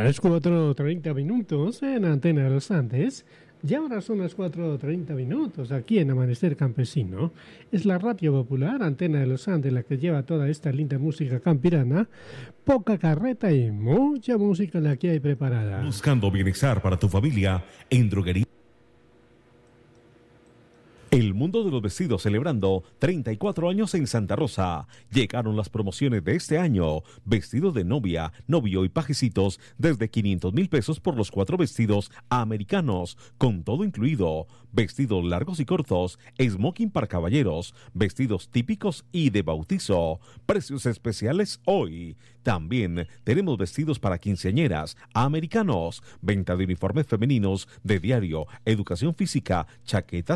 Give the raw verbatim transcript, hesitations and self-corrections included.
Las cuatro treinta minutos en Antena de los Andes. Ya ahora son las cuatro treinta minutos aquí en Amanecer Campesino. Es la radio popular Antena de los Andes la que lleva toda esta linda música campirana. Poca carreta y mucha música la que hay preparada. Buscando bienestar para tu familia en droguería. El mundo de los vestidos celebrando treinta y cuatro años en Santa Rosa. Llegaron las promociones de este año. Vestidos de novia, novio y pajecitos desde quinientos mil pesos por los cuatro vestidos americanos, con todo incluido. Vestidos largos y cortos, smoking para caballeros, vestidos típicos y de bautizo. Precios especiales hoy. También tenemos vestidos para quinceañeras americanos. Venta de uniformes femeninos de diario, educación física, chaquetas